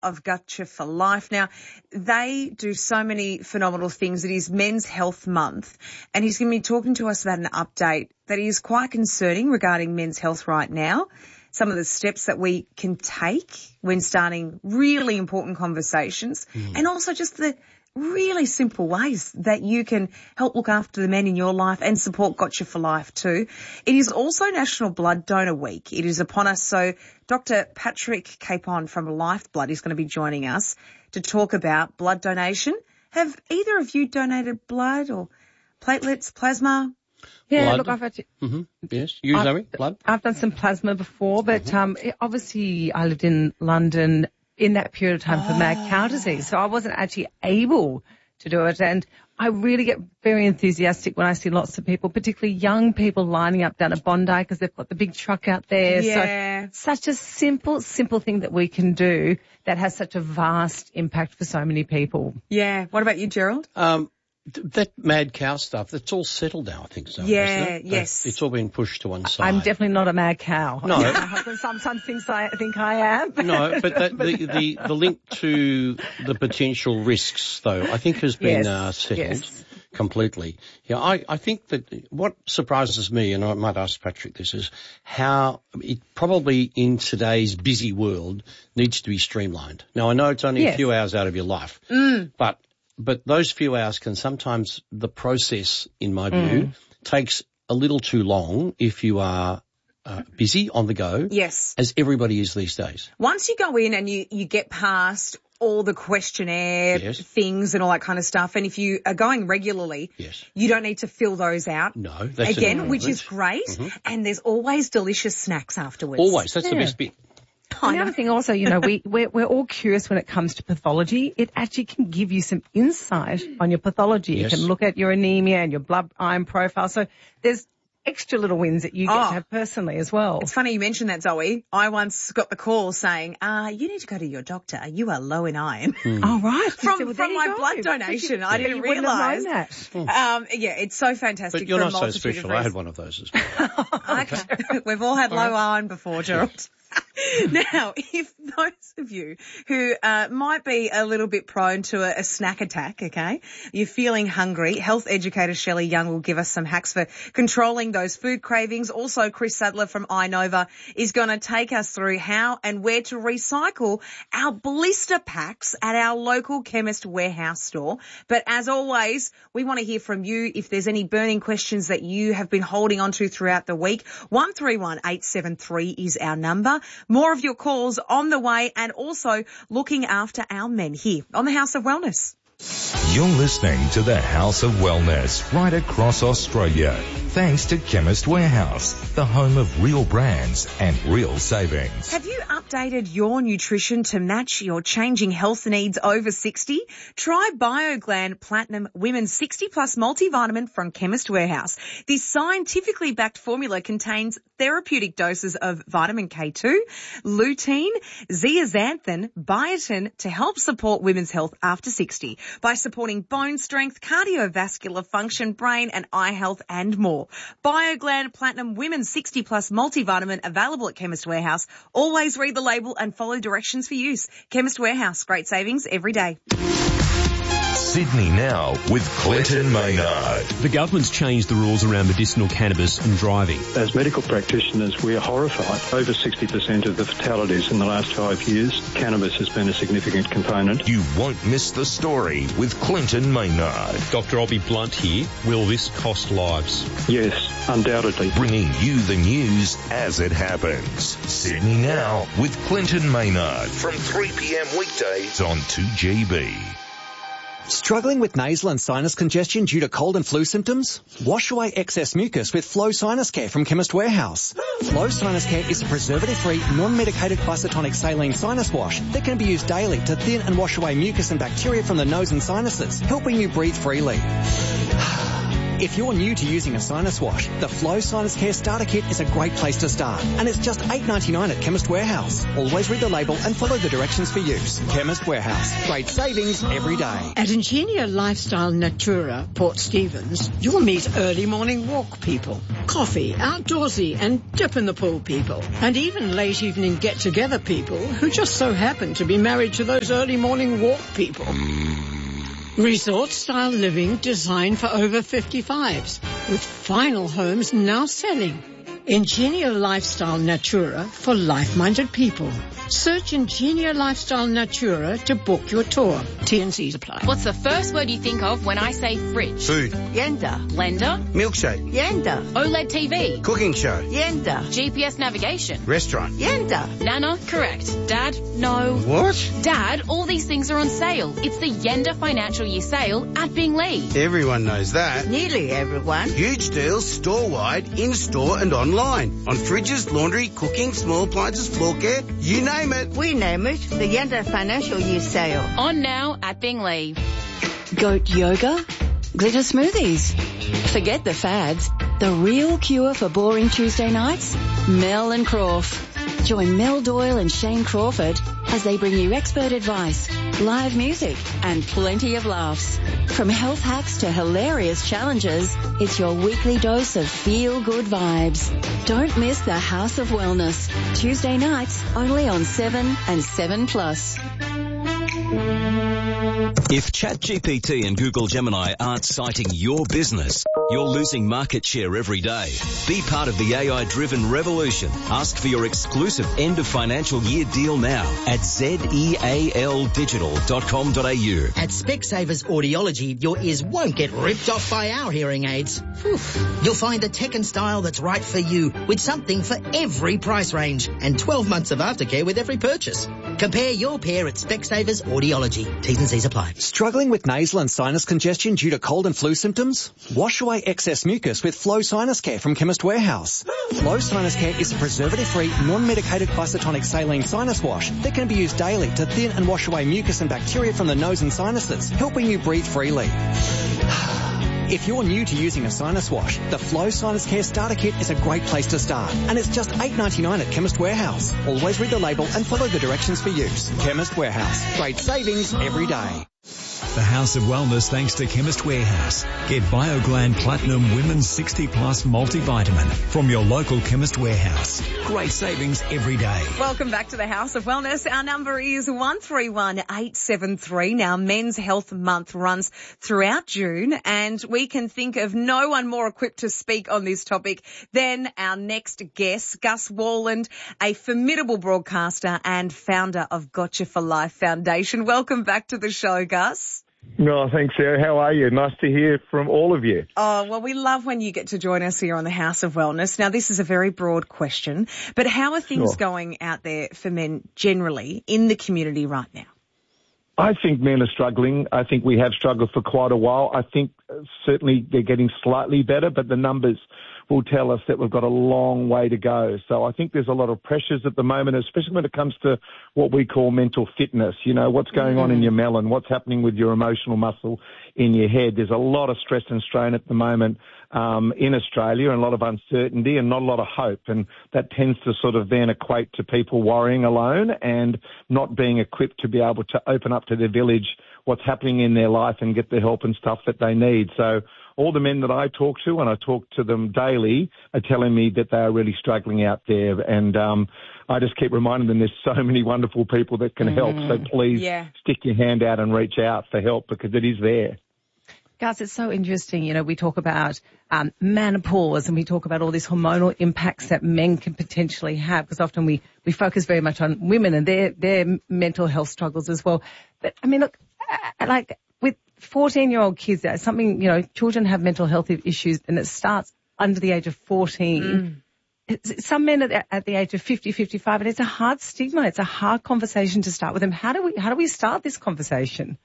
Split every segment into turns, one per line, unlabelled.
of Gotcha for Life. Now, they do so many phenomenal things. It is Men's Health Month, and he's going to be talking to us about an update that is quite concerning regarding men's health right now. Some of the steps that we can take when starting really important conversations, and also just the really simple ways that you can help look after the men in your life and support Gotcha for Life too. It is also National Blood Donor Week. It is upon us, so Dr. Patrick Capon from Lifeblood is going to be joining us to talk about blood donation. Have either of you donated blood or platelets, plasma?
Yeah,
blood.
Look, I've had to,
Yes, you, Zoe, blood?
I've done some plasma before, but obviously I lived in London in that period of time for mad cow disease, so I wasn't actually able to do it. And I really get very enthusiastic when I see lots of people, particularly young people, lining up down at Bondi because they've got the big truck out there.
Yeah.
So such a simple thing that we can do that has such a vast impact for so many people.
Yeah. What about you, Gerald?
That mad cow stuff, that's all settled now, I think so.
Yeah,
isn't it?
yes.
It's all been pushed to one side.
I'm definitely not a mad cow.
No.
My husband sometimes thinks I think I am.
No, but the link to the potential risks, though, I think has been settled completely. Yeah, I think that what surprises me, and I might ask Patrick this, is how it probably in today's busy world needs to be streamlined. Now, I know it's only a few hours out of your life, but those few hours can sometimes, the process, in my view, takes a little too long if you are busy on the go.
Yes.
As everybody is these days.
Once you go in and you get past all the questionnaire things and all that kind of stuff, and if you are going regularly, you don't need to fill those out.
No, that's
again, which is great. And there's always delicious snacks afterwards.
Always. That's the best bit.
And the other thing also, we're all curious when it comes to pathology. It actually can give you some insight on your pathology.
Yes.
You can look at your anemia and your blood iron profile. So there's extra little wins that you get to have personally as well.
It's funny you mentioned that, Zoe. I once got the call saying, you need to go to your doctor. You are low in iron.
Oh, right.
From my blood donation. I didn't realise. Yeah, it's so fantastic.
But you're
for
not
a
so
multitude of
special. I had
reasons.
one of those as well.
Okay. We've all had low iron before, Gerald. Now, if those of you who might be a little bit prone to a snack attack, okay, you're feeling hungry, health educator Shelley Young will give us some hacks for controlling those food cravings. Also, Chris Sadler from iNova is going to take us through how and where to recycle our blister packs at our local Chemist Warehouse store. But as always, we want to hear from you if there's any burning questions that you have been holding on to throughout the week. 131873 is our number. More of your calls on the way, and also looking after our men here on the House of Wellness.
You're listening to the House of Wellness right across Australia. Thanks to Chemist Warehouse, the home of real brands and real savings.
Have you updated your nutrition to match your changing health needs over 60? Try BioGland Platinum Women's 60 Plus Multivitamin from Chemist Warehouse. This scientifically backed formula contains therapeutic doses of vitamin K2, lutein, zeaxanthin, biotin to help support women's health after 60 by supporting bone strength, cardiovascular function, brain and eye health and more. BioGland Platinum Women's 60 Plus Multivitamin available at Chemist Warehouse. Always read the label and follow directions for use. Chemist Warehouse, great savings every day.
Sydney Now with Clinton Maynard.
The government's changed the rules around medicinal cannabis and driving.
As medical practitioners, we're horrified. Over 60% of the fatalities in the last 5 years, cannabis has been a significant component.
You won't miss the story with Clinton Maynard.
Dr. I'll be blunt here. Will this cost lives?
Yes, undoubtedly.
Bringing you the news as it happens. Sydney Now with Clinton Maynard from 3 p.m. weekdays on 2GB.
Struggling with nasal and sinus congestion due to cold and flu symptoms? Wash away excess mucus with Flow Sinus Care from Chemist Warehouse. Flow Sinus Care is a preservative-free, non-medicated isotonic saline sinus wash that can be used daily to thin and wash away mucus and bacteria from the nose and sinuses, helping you breathe freely. If you're new to using a sinus wash, the Flow Sinus Care Starter Kit is a great place to start. And it's just $8.99 at Chemist Warehouse. Always read the label and follow the directions for use. Chemist Warehouse. Great savings every day.
At Ingenia Lifestyle Natura, Port Stephens, you'll meet early morning walk people, coffee, outdoorsy and dip in the pool people, and even late evening get-together people who just so happen to be married to those early morning walk people. Resort-style living designed for over 55s, with final homes now selling. Ingenia Lifestyle Natura for life-minded people. Search Ingenia Lifestyle Natura to book your tour. T&Cs apply.
What's the first word you think of when I say fridge?
Food.
Yenda. Blender.
Milkshake.
Yenda. OLED TV.
Cooking show.
Yenda. GPS navigation.
Restaurant.
Yenda. Nana, correct. Dad, no.
What?
Dad, all these things are on sale. It's the Yenda Financial Year Sale at Binglee.
Everyone knows that.
Nearly everyone.
Huge deals store-wide, in-store and online. On fridges, laundry, cooking, small appliances, floor care, you name it.
We name it the Yenda Financial Year Sale.
On now at Binglee.
Goat yoga? Glitter smoothies? Forget the fads. The real cure for boring Tuesday nights? Mel and Crawf. Join Mel Doyle and Shane Crawford as they bring you expert advice, live music and plenty of laughs. From health hacks to hilarious challenges, it's your weekly dose of feel-good vibes. Don't miss the House of Wellness. Tuesday nights only on 7 and 7+.
If ChatGPT and Google Gemini aren't citing your business, you're losing market share every day. Be part of the AI-driven revolution. Ask for your exclusive end of financial year deal now at zealdigital.com.au.
At Specsavers Audiology, your ears won't get ripped off by our hearing aids. You'll find the tech and style that's right for you, with something for every price range and 12 months of aftercare with every purchase. Compare your pair at Specsavers Audiology. T's and C's apply.
Struggling with nasal and sinus congestion due to cold and flu symptoms? Wash away excess mucus with Flow Sinus Care from Chemist Warehouse. Flow Sinus Care is a preservative-free, non-medicated isotonic saline sinus wash that can be used daily to thin and wash away mucus and bacteria from the nose and sinuses, helping you breathe freely. If you're new to using a sinus wash, the Flow Sinus Care Starter Kit is a great place to start. And it's just $8.99 at Chemist Warehouse. Always read the label and follow the directions for use. Chemist Warehouse. Great savings every day.
The House of Wellness thanks to Chemist Warehouse. Get BioGland Platinum Women's 60 Plus Multivitamin from your local Chemist Warehouse. Great savings every day.
Welcome back to the House of Wellness. Our number is 131873. Now, Men's Health Month runs throughout June, and we can think of no one more equipped to speak on this topic than our next guest, Gus Worland, a formidable broadcaster and founder of Gotcha for Life Foundation. Welcome back to the show, Gus.
No, thanks, Sarah. How are you? Nice to hear from all of you.
Oh, well, we love when you get to join us here on the House of Wellness. Now, this is a very broad question, but how are things going out there for men generally in the community right now?
I think men are struggling. I think we have struggled for quite a while. I think certainly they're getting slightly better, but the numbers will tell us that we've got a long way to go. So I think there's a lot of pressures at the moment, especially when it comes to what we call mental fitness. You know, what's going on in your melon, what's happening with your emotional muscle in your head. There's a lot of stress and strain at the moment in Australia, and a lot of uncertainty and not a lot of hope. And that tends to sort of then equate to people worrying alone and not being equipped to be able to open up to their village what's happening in their life and get the help and stuff that they need. So all the men that I talk to, and I talk to them daily, are telling me that they are really struggling out there. And I just keep reminding them there's so many wonderful people that can help. So please stick your hand out and reach out for help, because it is there.
Gus, it's so interesting. You know, we talk about menopause, and we talk about all these hormonal impacts that men can potentially have, because often we focus very much on women and their mental health struggles as well. But, I mean, look, like with 14-year-old kids, that's something, you know, children have mental health issues, and it starts under the age of 14. Some men at the age of 50, 55, and it's a hard stigma. It's a hard conversation to start with them. How do we start this conversation?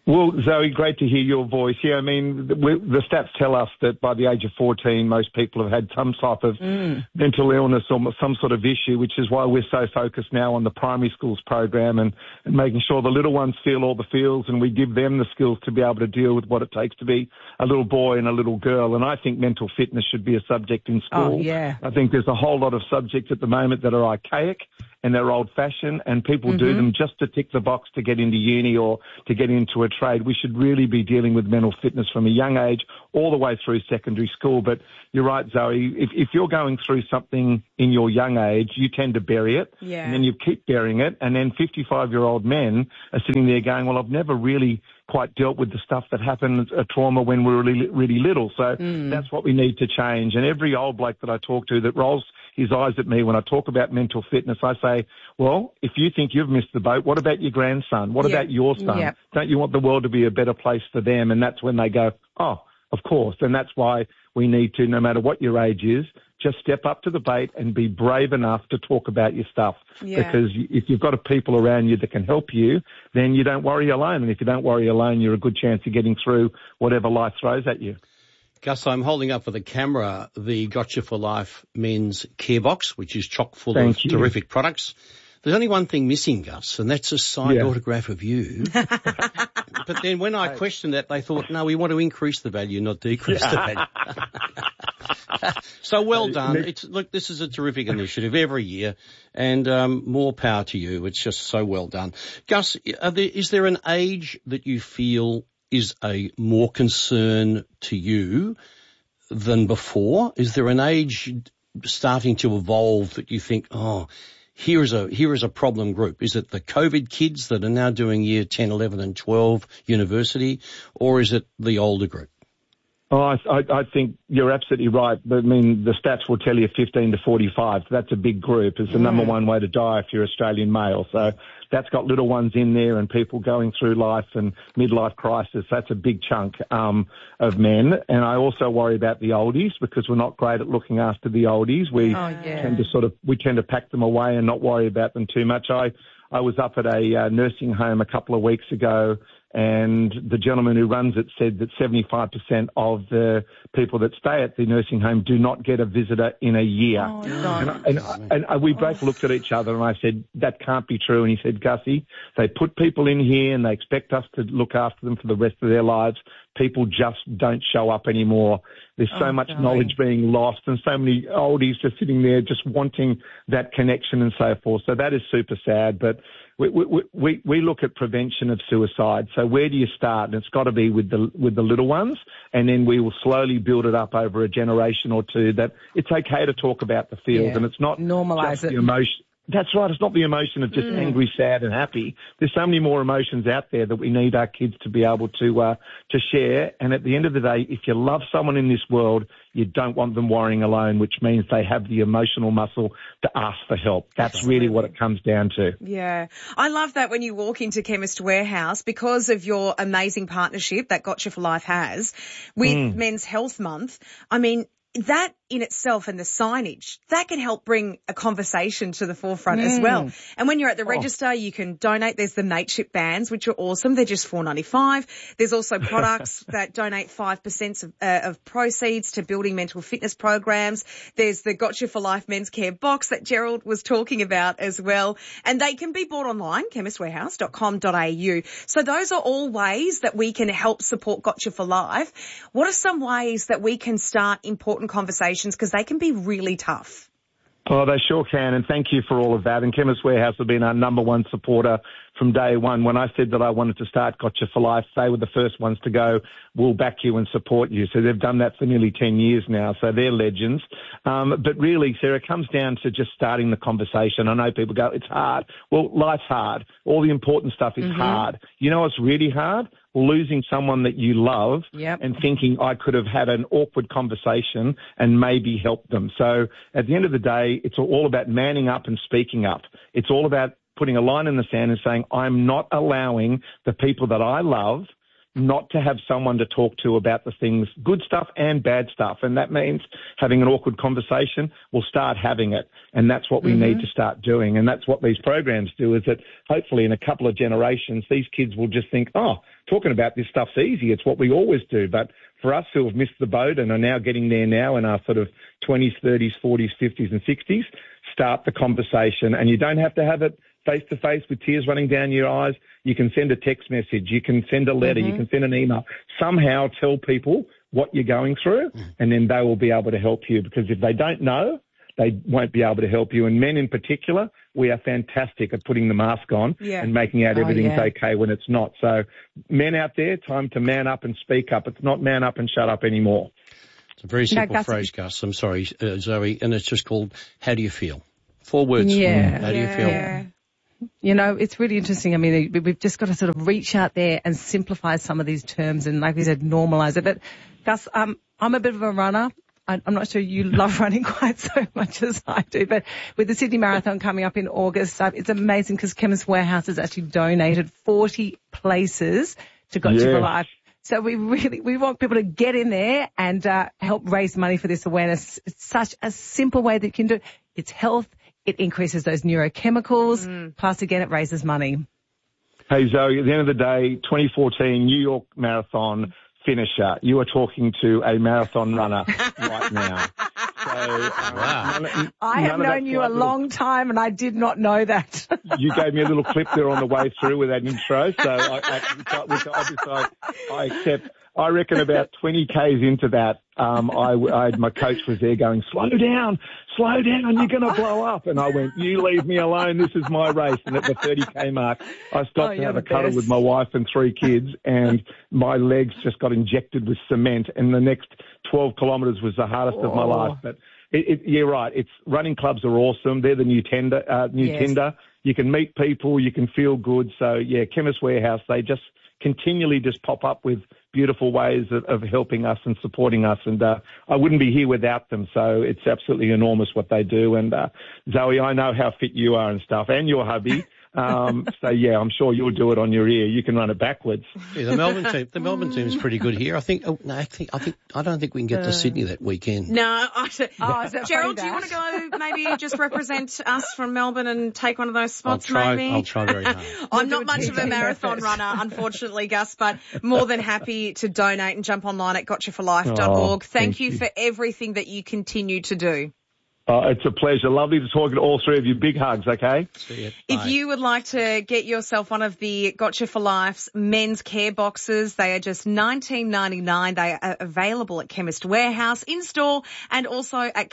Well, Zoe, great to hear your voice. Yeah, I mean, the stats tell us that by the age of 14, most people have had some type of mental illness or some sort of issue, which is why we're so focused now on the primary schools program and making sure the little ones feel all the feels and we give them the skills to be able to deal with what it takes to be a little boy and a little girl. And I think mental fitness should be a subject in school.
Oh, yeah.
I think there's a whole lot of subjects at the moment that are archaic and they're old-fashioned, and people do them just to tick the box to get into uni or to get into a trade. We should really be dealing with mental fitness from a young age all the way through secondary school. But you're right, Zoe, if you're going through something in your young age, you tend to bury it, and then you keep burying it, and then 55-year-old men are sitting there going, well, I've never really quite dealt with the stuff that happened, a trauma when we were really, really little. So that's what we need to change. And every old bloke that I talk to that rolls his eyes at me when I talk about mental fitness, I say, well, if you think you've missed the boat, what about your grandson? What about your son?
Yep.
Don't you want the world to be a better place for them? And that's when they go, oh, of course. And that's why we need to, no matter what your age is, just step up to the bait and be brave enough to talk about your stuff. Because if you've got people around you that can help you, then you don't worry alone. And if you don't worry alone, you're a good chance of getting through whatever life throws at you.
Gus, I'm holding up for the camera the Gotcha for Life men's care box, which is chock full of terrific products. There's only one thing missing, Gus, and that's a signed autograph of you. But then when I questioned that, they thought, no, we want to increase the value, not decrease the value. So well done. Look, this is a terrific initiative every year, and more power to you. It's just so well done. Gus, is there an age that you feel is a more concern to you than before? Is there an age starting to evolve that you think, oh, here is a problem group? Is it the COVID kids that are now doing year 10, 11 and 12 university, or is it the older group?
Oh, I think you're absolutely right. I mean, the stats will tell you 15 to 45. So that's a big group. It's the number one way to die if you're Australian male. So that's got little ones in there and people going through life and midlife crisis. That's a big chunk of men. And I also worry about the oldies because we're not great at looking after the oldies. We tend to pack them away and not worry about them too much. I was up at a nursing home a couple of weeks ago, and the gentleman who runs it said that 75% of the people that stay at the nursing home do not get a visitor in a year. And we both looked at each other and I said, that can't be true. And he said, Gussie, they put people in here and they expect us to look after them for the rest of their lives. People just don't show up anymore. There's so much knowledge being lost and so many oldies just sitting there just wanting that connection and so forth. So that is super sad. But we look at prevention of suicide. So where do you start? And it's got to be with the little ones, and then we will slowly build it up over a generation or two that it's okay to talk about the feels, and it's not
normalize
just the emotion. That's right. It's not the emotion of just angry, sad, and happy. There's so many more emotions out there that we need our kids to be able to share. And at the end of the day, if you love someone in this world, you don't want them worrying alone, which means they have the emotional muscle to ask for help. That's really what it comes down to.
Yeah. I love that when you walk into Chemist Warehouse, because of your amazing partnership that Gotcha for Life has with Men's Health Month. I mean, that in itself and the signage, that can help bring a conversation to the forefront as well. And when you're at the register, you can donate. There's the Mateship bands, which are awesome. They're just $4.95. There's also products that donate 5% of proceeds to building mental fitness programs. There's the Gotcha for Life men's care box that Gerald was talking about as well. And they can be bought online, chemistwarehouse.com.au. So those are all ways that we can help support Gotcha for Life. What are some ways that we can start important conversations, because they can be really tough?
Oh, they sure can, and thank you for all of that. And Chemist Warehouse have been our number one supporter from day one. When I said that I wanted to start Gotcha for Life, they were the first ones to go, we'll back you and support you. So they've done that for nearly 10 years now, so they're legends. But really, Sarah, it comes down to just starting the conversation. I know people go, it's hard. Well, life's hard. All the important stuff is hard. You know what's really hard? Losing someone that you love and thinking I could have had an awkward conversation and maybe helped them. So at the end of the day, it's all about manning up and speaking up. It's all about putting a line in the sand and saying, I'm not allowing the people that I love not to have someone to talk to about the things, good stuff and bad stuff. And that means having an awkward conversation. We'll start having it. And that's what we need to start doing. And that's what these programs do, is that hopefully in a couple of generations, these kids will just think, oh, talking about this stuff's easy. It's what we always do. But for us who have missed the boat and are now getting there now in our sort of 20s, 30s, 40s, 50s and 60s, start the conversation. And you don't have to have it face-to-face with tears running down your eyes. You can send a text message. You can send a letter. You can send an email. Somehow tell people what you're going through, and then they will be able to help you, because if they don't know, they won't be able to help you. And men in particular, we are fantastic at putting the mask on and making out everything's okay when it's not. So men out there, time to man up and speak up. It's not man up and shut up anymore.
It's a very simple phrase, Gus. I'm sorry, Zoe, and it's just called, how do you feel? 4 words. How do you feel?
You know, it's really interesting. I mean, we've just got to sort of reach out there and simplify some of these terms and, like we said, normalise it. But, Gus, I'm a bit of a runner. I'm not sure you love running quite so much as I do, but with the Sydney Marathon coming up in August, it's amazing because Chemist Warehouse has actually donated 40 places to Gotcha for Life. So we want people to get in there and help raise money for this awareness. It's such a simple way that you can do it. It's health. It increases those neurochemicals. Plus, again, it raises money.
Hey, Zoe, at the end of the day, 2014 New York Marathon finisher. You are talking to a marathon runner right now. So,
I have known you a long time, and I did not know that.
You gave me a little clip there on the way through with that intro, so I accept. I reckon about 20 Ks into that, my coach was there going, slow down, you're going to blow up. And I went, you leave me alone, this is my race. And at the 30K mark, I stopped to have a cuddle with my wife and 3 kids, and my legs just got injected with cement. And the next 12 kilometres was the hardest of my life. But you're right, running clubs are awesome. They're the new Tinder. You can meet people, you can feel good. So, Chemist Warehouse, they just continually just pop up with beautiful ways of helping us and supporting us. And I wouldn't be here without them. So it's absolutely enormous what they do. And Zoe, I know how fit you are and stuff, and your hubby. So yeah, I'm sure you'll do it on your ear. You can run it backwards.
Yeah, the Melbourne team's pretty good here. I don't think we can get to Sydney that weekend.
No, Gerald, do you want to go maybe just represent us from Melbourne and take one of those spots?
I'll try very hard.
I'm not much of a marathon runner, unfortunately, Gus, but more than happy to donate and jump online at gotchaforlife.org. Thank you for everything that you continue to do.
It's a pleasure. Lovely to talk to all 3 of you. Big hugs, okay?
See you.
If you would like to get yourself one of the Gotcha for Life's men's care boxes, they are just $19.99. They are available at Chemist Warehouse in-store and also at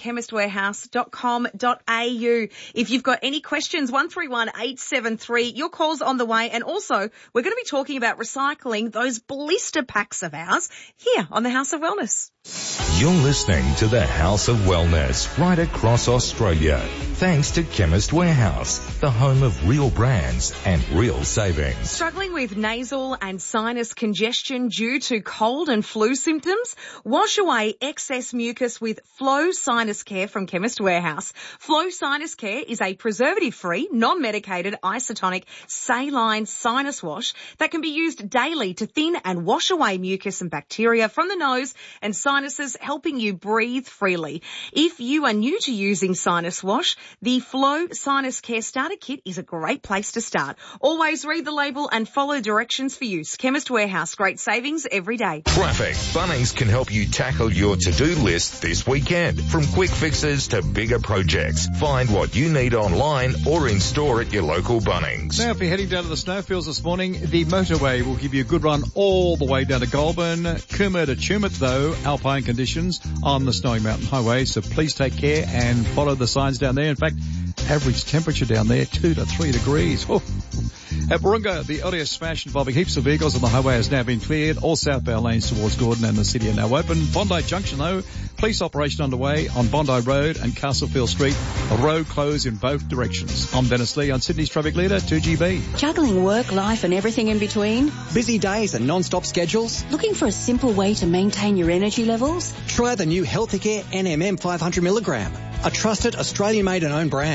chemistwarehouse.com.au. If you've got any questions, 131873, your call's on the way. And also, we're going to be talking about recycling those blister packs of ours here on the House of Wellness.
You're listening to the House of Wellness right across Australia. Thanks to Chemist Warehouse, the home of real brands and real savings.
Struggling with nasal and sinus congestion due to cold and flu symptoms? Wash away excess mucus with Flow Sinus Care from Chemist Warehouse. Flow Sinus Care is a preservative-free, non-medicated, isotonic, saline sinus wash that can be used daily to thin and wash away mucus and bacteria from the nose and sinuses, helping you breathe freely. If you are new to using sinus wash, the Flow Sinus Care Starter Kit is a great place to start. Always read the label and follow directions for use. Chemist Warehouse, great savings every day.
Traffic. Bunnings can help you tackle your to-do list this weekend. From quick fixes to bigger projects. Find what you need online or in store at your local Bunnings.
Now, if you're heading down to the snowfields this morning, the motorway will give you a good run all the way down to Goulburn. Cooma to Tumut, though, alpine conditions on the Snowy Mountain Highway, so please take care and follow the signs down there. In fact, average temperature down there, 2 to 3 degrees. Oh. At Warringah, the odious smash involving heaps of vehicles on the highway has now been cleared. All southbound lanes towards Gordon and the city are now open. Bondi Junction, though, police operation underway on Bondi Road and Castlefield Street. A road closed in both directions. I'm Dennis Lee on Sydney's Traffic Leader, 2GB.
Juggling work, life and everything in between?
Busy days and non-stop schedules?
Looking for a simple way to maintain your energy levels?
Try the new Healthicare NMM 500mg, a trusted Australian-made and owned brand.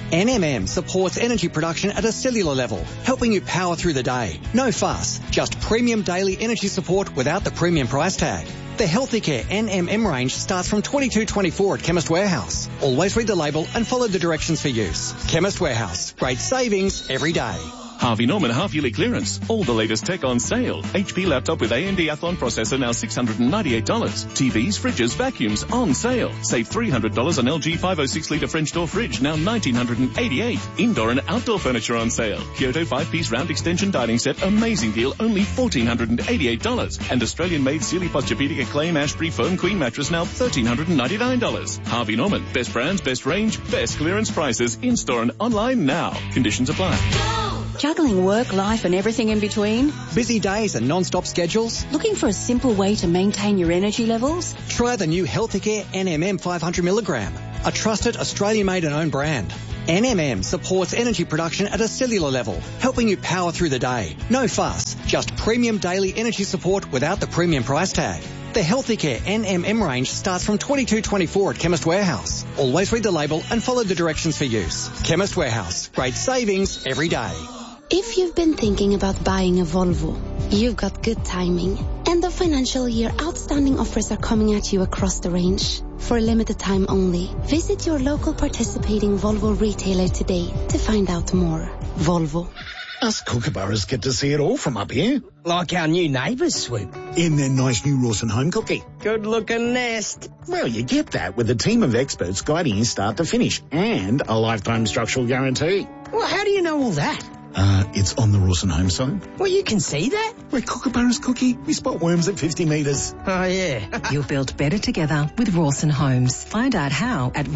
NMM supports energy production at a cellular level, helping you power through the day. No fuss, just premium daily energy support without the premium price tag. The Healthy Care NMM range starts from $22.24 at Chemist Warehouse. Always read the label and follow the directions for use. Chemist Warehouse. Great savings every day.
Harvey Norman half-yearly clearance. All the latest tech on sale. HP laptop with AMD Athlon processor now $698. TVs, fridges, vacuums on sale. Save $300 on LG 506-litre French door fridge, now $1,988. Indoor and outdoor furniture on sale. Kyoto 5-piece round extension dining set, amazing deal, only $1,488. And Australian-made Sealy Posturepedic Acclaim Ashbury Foam Queen mattress, now $1,399. Harvey Norman. Best brands, best range, best clearance prices. In-store and online now. Conditions apply.
Juggling work, life and everything in between?
Busy days and non-stop schedules?
Looking for a simple way to maintain your energy levels?
Try the new Healthicare NMM 500mg, a trusted Australian-made and owned brand. NMM supports energy production at a cellular level, helping you power through the day. No fuss, just premium daily energy support without the premium price tag. The Healthicare NMM range starts from $22.24 at Chemist Warehouse. Always read the label and follow the directions for use. Chemist Warehouse. Great savings every day.
If you've been thinking about buying a Volvo, you've got good timing. End of financial year outstanding offers are coming at you across the range. For a limited time only, visit your local participating Volvo retailer today to find out more. Volvo.
Us kookaburras get to see it all from up here.
Like our new neighbours, Swoop.
In their nice new Rawson home cookie.
Good-looking nest.
Well, you get that with a team of experts guiding you start to finish and a lifetime structural guarantee.
Well, how do you know all that?
It's on the Rawson home site.
Well, you can see that.
Where kookaburras cookie, we spot worms at 50 metres.
Oh, yeah.
You'll build better together with Rawson Homes. Find out how at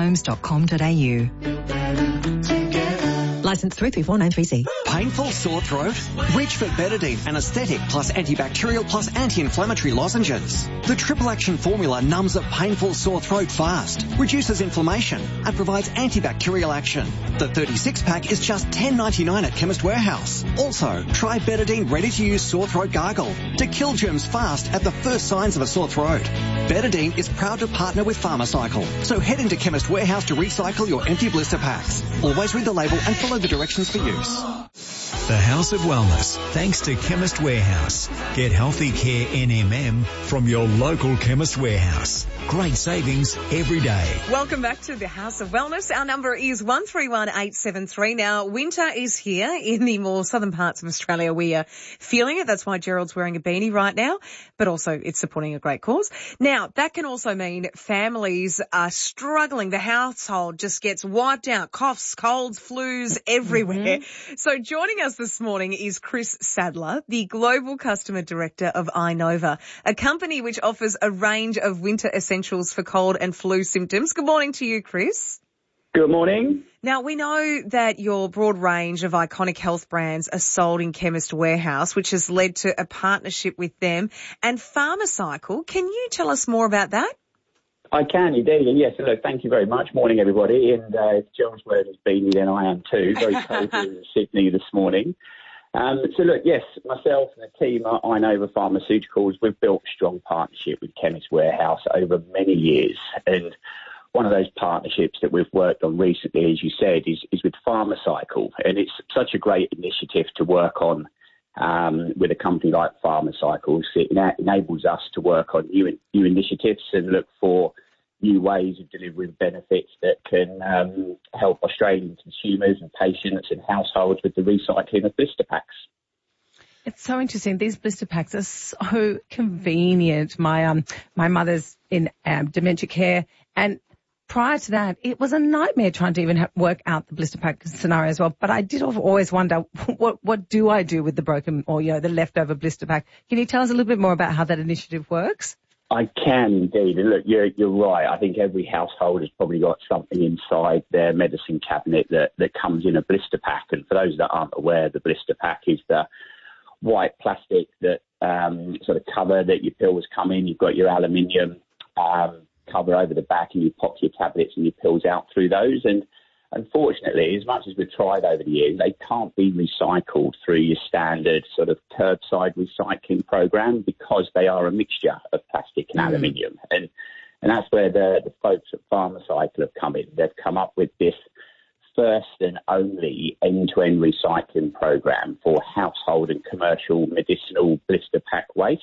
rawsonhomes.com.au. Licence 334930C.
Painful sore throat? Reach for Betadine Anaesthetic plus antibacterial plus anti-inflammatory lozenges. The triple action formula numbs a painful sore throat fast, reduces inflammation and provides antibacterial action. The 36-pack is just $10.99 at Chemist Warehouse. Also, try Betadine ready-to-use sore throat gargle to kill germs fast at the first signs of a sore throat. Betadine is proud to partner with Pharmacycle, so head into Chemist Warehouse to recycle your empty blister packs. Always read the label and follow the directions for use.
The House of Wellness, thanks to Chemist Warehouse. Get Healthy Care NMM from your local Chemist Warehouse. Great savings every day.
Welcome back to the House of Wellness. Our number is 131873. Now, winter is here in the more southern parts of Australia. We are feeling it. That's why Gerald's wearing a beanie right now, but also it's supporting a great cause. Now, that can also mean families are struggling. The household just gets wiped out. Coughs, colds, flus everywhere. So joining us this morning is Chris Sadler, the Global Customer Director of iNova, a company which offers a range of winter essentials for cold and flu symptoms. Good morning to you, Chris.
Good morning.
Now, we know that your broad range of iconic health brands are sold in Chemist Warehouse, which has led to a partnership with them and Pharmacycle. Can you tell us more about that?
I can indeed, and yes, look, thank you very much. Morning, everybody, and if John's wearing his beanie, then I am too. Very cold here in Sydney this morning. So look, yes, myself and the team at iNova Pharmaceuticals, we've built a strong partnership with Chemist Warehouse over many years, and one of those partnerships that we've worked on recently, as you said, is with Pharmacycle, and it's such a great initiative to work on with a company like Pharmacycle. It enables us to work on new initiatives and look for new ways of delivering benefits that can help Australian consumers and patients and households with the recycling of blister packs.
It's so interesting. These blister packs are so convenient. My mother's in dementia care, and prior to that, it was a nightmare trying to even work out the blister pack scenario as well. But I did always wonder, what do I do with the broken or, the leftover blister pack? Can you tell us a little bit more about how that initiative works?
I can indeed. And look, you're right. I think every household has probably got something inside their medicine cabinet that comes in a blister pack. And for those that aren't aware, the blister pack is the white plastic that sort of cover that your pills come in. You've got your aluminium cover over the back, and you pop your tablets and your pills out through those. And unfortunately, as much as we've tried over the years, they can't be recycled through your standard sort of curbside recycling program because they are a mixture of plastic and aluminium. And that's where the folks at Pharmacycle have come in. They've come up with this first and only end-to-end recycling program for household and commercial medicinal blister pack waste.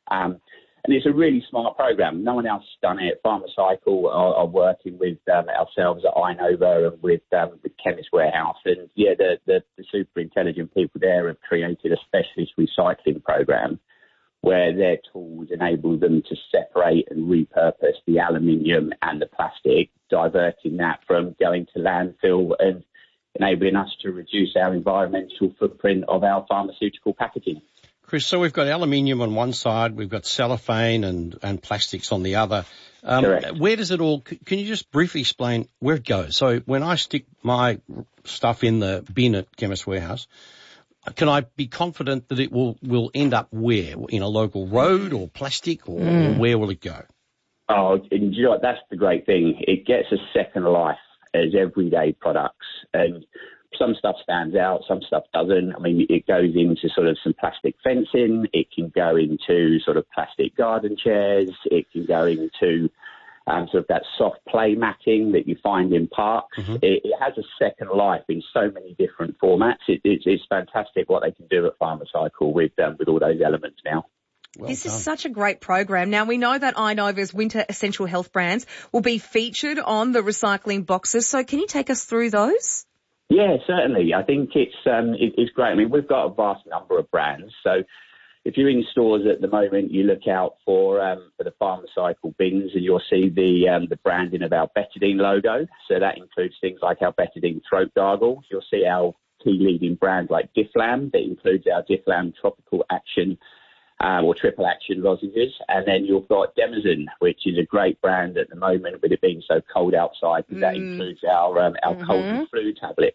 And it's a really smart program. No one else has done it. Pharmacycle are working with ourselves at Inova and with Chemist Warehouse. And yeah, the super intelligent people there have created a specialist recycling program where their tools enable them to separate and repurpose the aluminium and the plastic, diverting that from going to landfill and enabling us to reduce our environmental footprint of our pharmaceutical packaging.
Chris, so we've got aluminium on one side, we've got cellophane and plastics on the other.
Correct.
Where does it all, can you just briefly explain where it goes? So when I stick my stuff in the bin at Chemist Warehouse, can I be confident that it will end up where? In a local road or plastic or where will it go?
Oh, and you know what, that's the great thing. It gets a second life as everyday products, and some stuff stands out, some stuff doesn't. I mean, it goes into sort of some plastic fencing. It can go into sort of plastic garden chairs. It can go into sort of that soft play matting that you find in parks. Mm-hmm. It has a second life in so many different formats. It's fantastic what they can do at Pharmacycle with all those elements now.
Well this done. Is such a great program. Now, we know that Inova's winter essential health brands will be featured on the recycling boxes. So can you take us through those?
Yeah, certainly. I think it's great. I mean, we've got a vast number of brands. So if you're in stores at the moment, you look out for the Pharmacycle bins and you'll see the branding of our Betadine logo. So that includes things like our Betadine throat gargle. You'll see our key leading brands like Difflam. That includes our Difflam Tropical Action or Triple Action lozenges. And then you've got Demazen, which is a great brand at the moment with it being so cold outside. That includes our cold and flu tablets.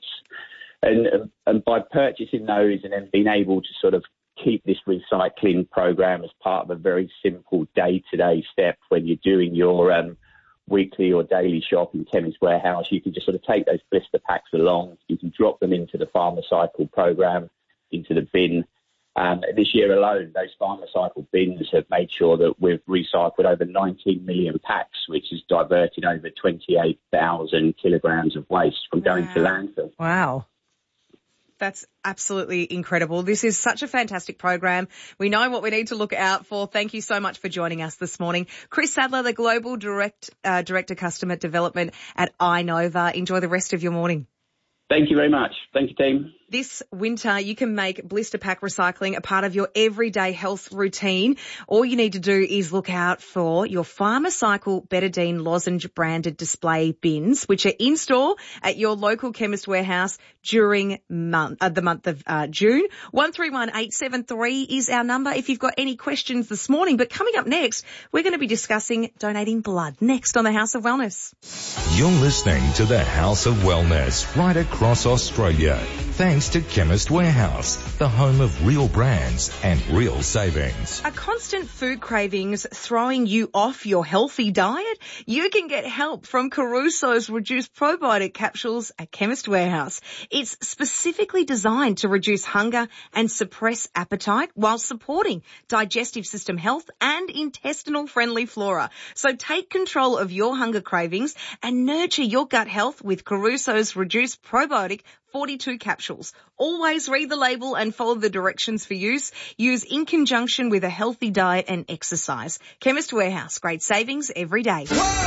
And by purchasing those and then being able to sort of keep this recycling program as part of a very simple day-to-day step when you're doing your weekly or daily shop in Chemist Warehouse, you can just sort of take those blister packs along. You can drop them into the Pharmacycle program, into the bin. This year alone, those Pharmacycle bins have made sure that we've recycled over 19 million packs, which is diverting over 28,000 kilograms of waste from going to landfill.
Wow. That's absolutely incredible. This is such a fantastic program. We know what we need to look out for. Thank you so much for joining us this morning. Chris Sadler, the Global Director Customer Development at Inova. Enjoy the rest of your morning.
Thank you very much. Thank you, team.
This winter, you can make blister pack recycling a part of your everyday health routine. All you need to do is look out for your Pharmacycle Betadine lozenge branded display bins, which are in store at your local Chemist Warehouse during the month of June. 131873 is our number if you've got any questions this morning. But coming up next, we're going to be discussing donating blood next on the House of Wellness.
You're listening to the House of Wellness right across Australia. Thanks to Chemist Warehouse, the home of real brands and real savings.
Are constant food cravings throwing you off your healthy diet? You can get help from Caruso's Reduced Probiotic Capsules at Chemist Warehouse. It's specifically designed to reduce hunger and suppress appetite while supporting digestive system health and intestinal-friendly flora. So take control of your hunger cravings and nurture your gut health with Caruso's Reduced Probiotic 42 capsules. Always read the label and follow the directions for use. Use in conjunction with a healthy diet and exercise. Chemist Warehouse, great savings every day.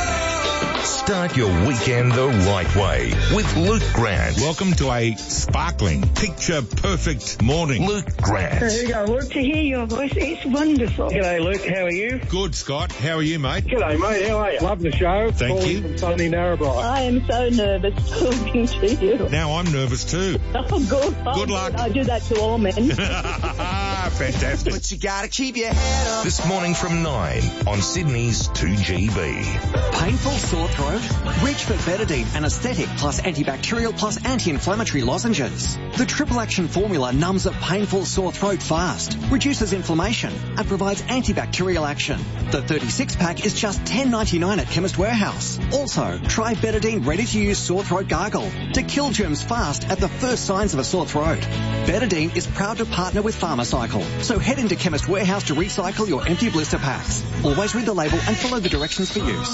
Start your weekend the right way with Luke Grant.
Welcome to a sparkling, picture-perfect morning.
Luke Grant.
There you go, Luke. To hear your voice, it's wonderful.
G'day, Luke. How are you? Good, Scott. How are you, mate?
G'day, mate. How are you?
Love the show. Thank you.
From sunny Narrabri. I am so nervous talking to you.
Now I'm nervous too.
Oh, good.
Good luck.
I do that to all men.
Fantastic.
But you gotta keep your head up.
This morning from 9 on Sydney's 2GB.
Painful sore throat? Reach for Betadine Anesthetic plus antibacterial plus anti-inflammatory lozenges. The triple action formula numbs a painful sore throat fast, reduces inflammation, and provides antibacterial action. The 36-pack is just $10.99 at Chemist Warehouse. Also, try Betadine ready-to-use sore throat gargle to kill germs fast at the first signs of a sore throat. Betadine is proud to partner with Pharmacycle, so head into Chemist Warehouse to recycle your empty blister packs. Always read the label and follow the directions for use.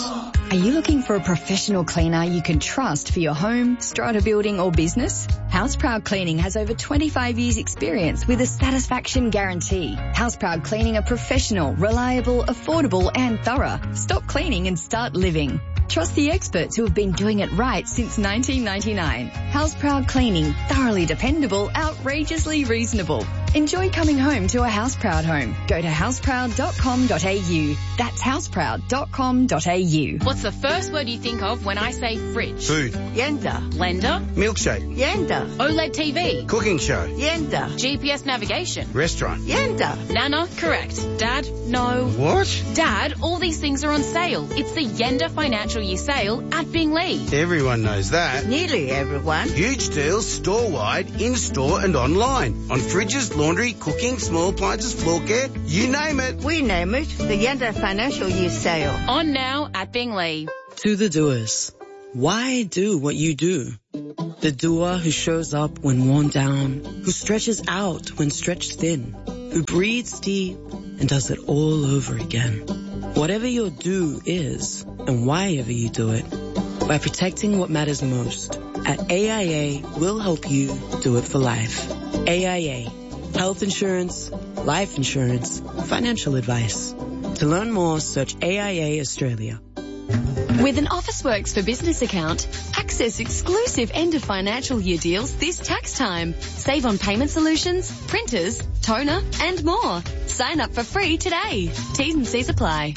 Are you looking for a professional cleaner you can trust for your home, strata building or business? Houseproud Cleaning has over 25 years experience with a satisfaction guarantee. Houseproud Cleaning are professional, reliable, affordable and thorough. Stop cleaning and start living. Trust the experts who have been doing it right since 1999. Houseproud Cleaning, thoroughly dependable, outrageously reasonable. Enjoy coming home to a Houseproud home. Go to houseproud.com.au. That's houseproud.com.au.
What's the first word you think of when I say fridge?
Food.
Yenda. Blender.
Milkshake.
Yenda. OLED TV.
Cooking show.
Yenda. GPS navigation.
Restaurant.
Yenda. Nana, correct. Dad, no.
What?
Dad, all these things are on sale. It's the Yenda Financial Year Sale at Binglee.
Everyone knows that.
Nearly everyone.
Huge deals store-wide, in-store and online. On fridges, laundry, cooking, small appliances, floor care, you name it.
We name it the Yenda Financial Year Sale.
On now at Binglee.
To the doers. Why do what you do? The doer who shows up when worn down, who stretches out when stretched thin, who breathes deep and does it all over again. Whatever your do is, and why ever you do it, by protecting what matters most, at AIA, we'll help you do it for life. AIA. Health insurance, life insurance, financial advice. To learn more, search AIA Australia.
With an Officeworks for Business account, access exclusive end of financial year deals this tax time. Save on payment solutions, printers, toner and more. Sign up for free today. T's and C's apply.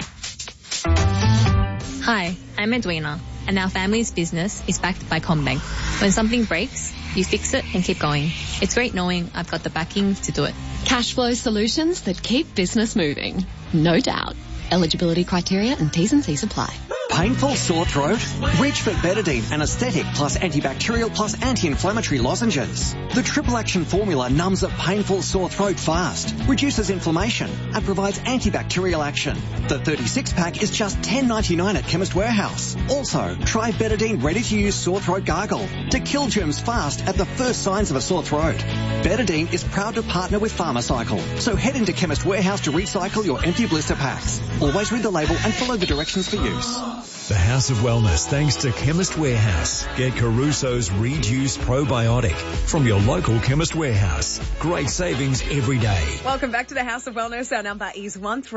Hi, I'm Edwina, and our family's business is backed by CommBank. When something breaks, you fix it and keep going. It's great knowing I've got the backing to do it.
Cash flow solutions that keep business moving. No doubt. Eligibility criteria and T's and C's apply.
Painful sore throat? Reach for Betadine Anesthetic plus antibacterial plus anti-inflammatory lozenges. The triple action formula numbs a painful sore throat fast, reduces inflammation and provides antibacterial action. The 36-pack is just $10.99 at Chemist Warehouse. Also, try Betadine ready-to-use sore throat gargle to kill germs fast at the first signs of a sore throat. Betadine is proud to partner with Pharmacycle, so head into Chemist Warehouse to recycle your empty blister packs. Always read the label and follow the directions for use.
The House of Wellness thanks to Chemist Warehouse. Get Caruso's Reduce Probiotic from your local Chemist Warehouse. Great savings every day.
Welcome back to the House of Wellness. Our number is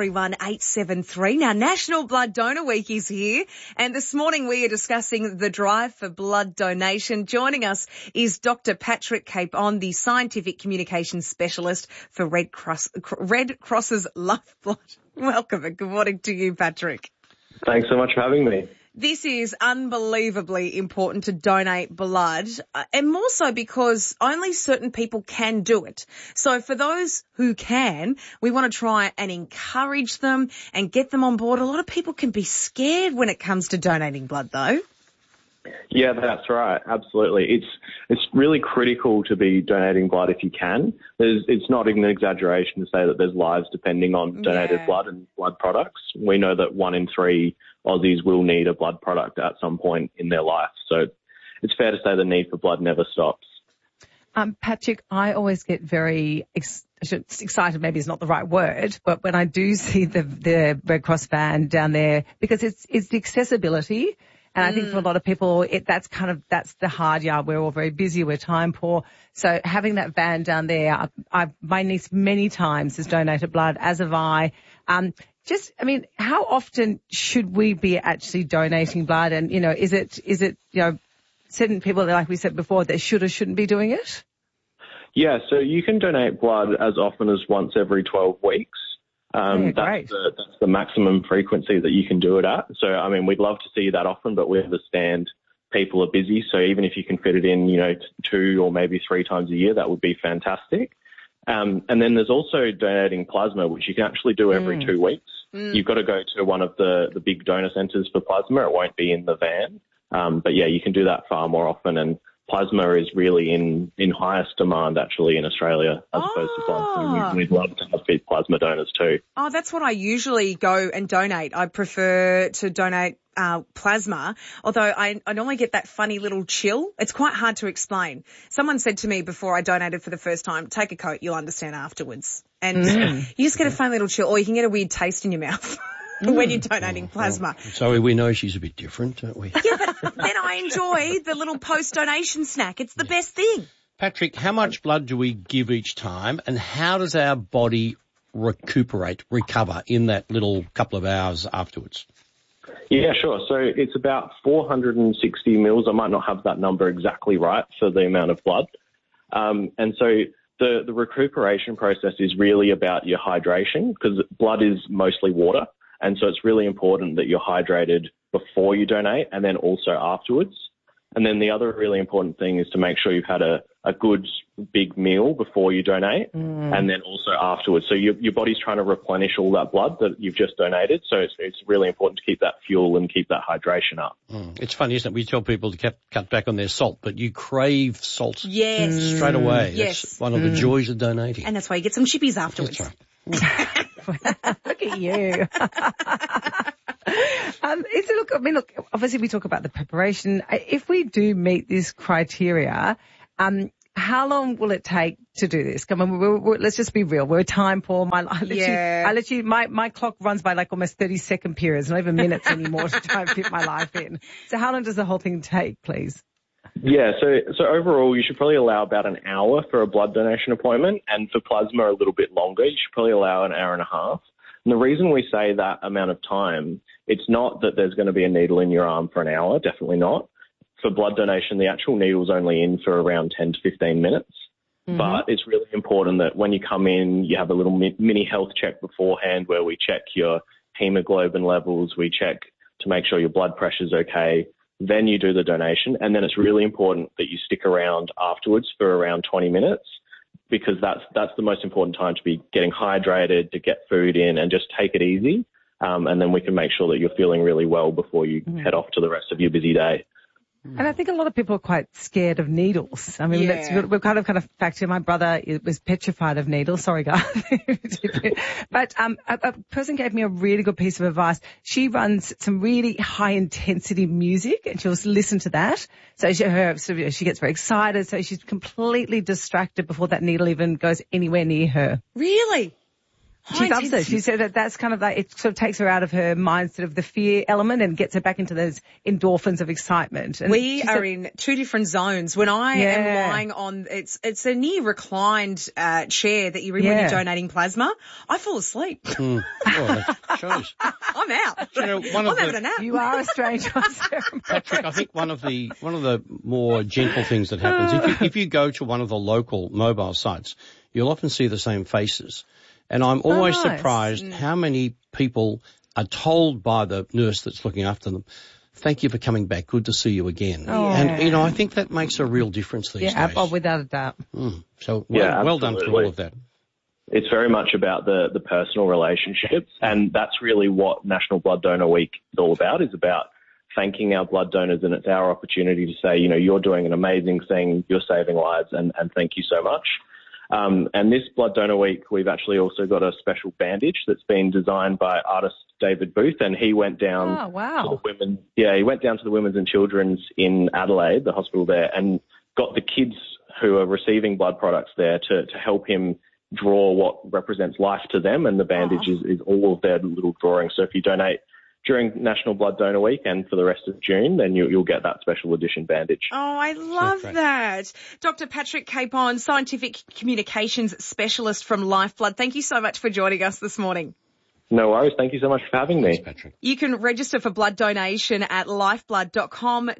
131873. Now, National Blood Donor Week is here, and this morning we are discussing the drive for blood donation. Joining us is Dr. Patrick Capon, the Scientific Communications Specialist for Red Cross's Lifeblood. Welcome and good morning to you, Patrick.
Thanks so much for having me.
This is unbelievably important to donate blood, and more so because only certain people can do it. So for those who can, we want to try and encourage them and get them on board. A lot of people can be scared when it comes to donating blood, though.
Yeah, that's right. Absolutely. It's really critical to be donating blood if you can. It's not an exaggeration to say that there's lives depending on donated blood and blood products. We know that 1 in 3 Aussies will need a blood product at some point in their life. So it's fair to say the need for blood never stops.
Patrick, I always get very excited, maybe is not the right word, but when I do see the Red Cross van down there, because it's the accessibility. And I think for a lot of people, that's the hard yard. We're all very busy. We're time poor. So having that van down there, my niece many times has donated blood, as have I. How often should we be actually donating blood? And, is it, certain people, like we said before, they should or shouldn't be doing it? Yeah,
so you can donate blood as often as once every 12 weeks. That's the maximum frequency that you can do it at. So, we'd love to see that often, but we understand people are busy. So even if you can fit it in, 2 or maybe 3 times a year, that would be fantastic. And then there's also donating plasma, which you can actually do every 2 weeks. You've got to go to one of the big donor centres for plasma. It won't be in the van. But yeah, you can do that far more often. And plasma is really in highest demand actually in Australia as opposed to blood. So we'd love to have big plasma donors too.
Oh, that's what I usually go and donate. I prefer to donate plasma, although I normally get that funny little chill. It's quite hard to explain. Someone said to me before I donated for the first time, take a coat, you'll understand afterwards. And you just get a funny little chill, or you can get a weird taste in your mouth. when you're donating plasma.
So we know she's a bit different, don't we?
Yeah, but then I enjoy the little post-donation snack. It's the best thing.
Patrick, how much blood do we give each time, and how does our body recover in that little couple of hours afterwards?
Yeah, sure. So it's about 460 mils. I might not have that number exactly right for the amount of blood. And so the recuperation process is really about your hydration, because blood is mostly water. And so it's really important that you're hydrated before you donate and then also afterwards. And then the other really important thing is to make sure you've had a good big meal before you donate and then also afterwards. So your body's trying to replenish all that blood that you've just donated. So it's really important to keep that fuel and keep that hydration up.
It's funny, isn't it? We tell people to cut back on their salt, but you crave salt straight away.
Yes.
That's one of the joys of donating.
And that's why you get some chippies afterwards.
That's right.
Look at you. Look, obviously we talk about the preparation. If we do meet this criteria, how long will it take to do this? Come on, let's just be real. We're time poor. My clock runs by like almost 30-second periods, not even minutes anymore to try and fit my life in. So how long does the whole thing take, please?
Yeah, so overall you should probably allow about an hour for a blood donation appointment, and for plasma a little bit longer. You should probably allow an hour and a half. And the reason we say that amount of time, it's not that there's going to be a needle in your arm for an hour, definitely not. For blood donation, the actual needle's only in for around 10 to 15 minutes. But it's really important that when you come in, you have a little mini health check beforehand where we check your hemoglobin levels, we check to make sure your blood pressure's okay. Then you do the donation, and then it's really important that you stick around afterwards for around 20 minutes, because that's the most important time to be getting hydrated, to get food in, and just take it easy. And then we can make sure that you're feeling really well before you head off to the rest of your busy day.
And I think a lot of people are quite scared of needles. I mean, we're kind of factoring. My brother was petrified of needles. Sorry, guys. But a person gave me a really good piece of advice. She runs some really high intensity music, and she'll listen to that. So she gets very excited. So she's completely distracted before that needle even goes anywhere near her.
Really?
She loves it. She said that's kind of like, it sort of takes her out of her mindset of the fear element and gets her back into those endorphins of excitement. And
we are in two different zones. When I am lying on, it's a near reclined chair that you read when you're donating plasma, I fall asleep.
Well, that shows.
I'm out.
You know,
I'm having a nap.
You are a strange one, Sarah.
Patrick, I think one of the more gentle things that happens, if you go to one of the local mobile sites, you'll often see the same faces. And I'm always surprised how many people are told by the nurse that's looking after them, thank you for coming back, good to see you again. And, I think that makes a real difference these days.
Yeah, without a doubt.
So well done for all of that.
It's very much about the personal relationships, and that's really what National Blood Donor Week is all about, is about thanking our blood donors, and it's our opportunity to say, you're doing an amazing thing, you're saving lives, and thank you so much. And this Blood Donor Week, we've actually also got a special bandage that's been designed by artist David Booth, and he went down to the women. Yeah, he went down to the Women's and Children's in Adelaide, the hospital there, and got the kids who are receiving blood products there to help him draw what represents life to them, and the bandage is all of their little drawings. So if you donate during National Blood Donor Week and for the rest of June, then you'll get that special edition bandage.
Oh, I love that. Dr. Patrick Capon, Scientific Communications Specialist from Lifeblood, thank you so much for joining us this morning.
No worries. Thank you so much for having me.
Thanks, Patrick.
You can register for blood donation at lifeblood.com.au.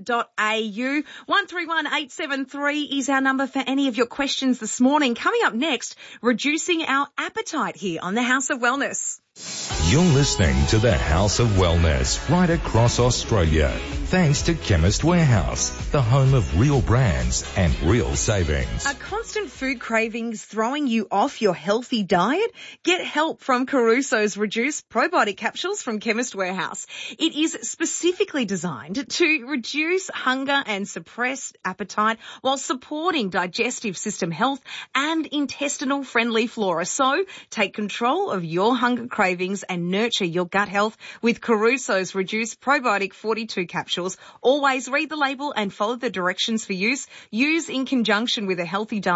131873 is our number for any of your questions this morning. Coming up next, reducing our appetite here on the House of Wellness.
You're listening to the House of Wellness right across Australia. Thanks to Chemist Warehouse, the home of real brands and real savings.
Are constant food cravings throwing you off your healthy diet? Get help from Caruso's Reduce Probiotic Capsules from Chemist Warehouse. It is specifically designed to reduce hunger and suppress appetite while supporting digestive system health and intestinal friendly flora. So take control of your hunger cravings and nurture your gut health with Caruso's Reduce Probiotic 42 capsules. Always read the label and follow the directions for use. Use in conjunction with a healthy diet